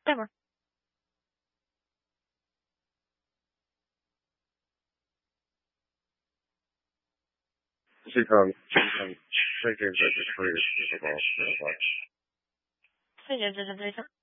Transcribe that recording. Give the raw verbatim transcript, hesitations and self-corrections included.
Whatever. She comes, she comes, she gives us a free about, Sí, ya, ya, ya, ya.